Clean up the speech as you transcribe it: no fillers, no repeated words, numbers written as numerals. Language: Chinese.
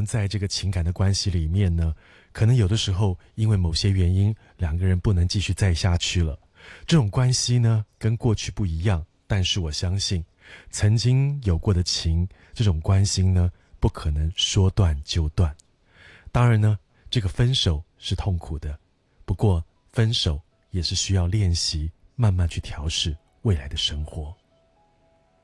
们在这个情感的关系里面呢，可能有的时候因为某些原因，两个人不能继续再下去了。这种关系呢，跟过去不一样，但是我相信，曾经有过的情，这种关系呢，不可能说断就断。当然呢，这个分手是痛苦的，不过分手也是需要练习，慢慢去调试未来的生活。